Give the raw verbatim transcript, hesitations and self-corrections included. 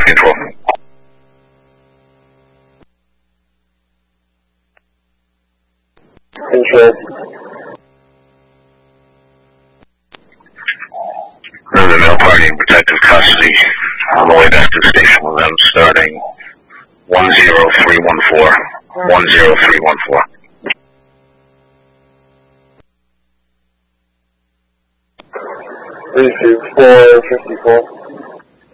control. Control. There's a male party in protective custody on the way back to the station with them starting one zero three one four. one zero three one four. Three two four fifty four.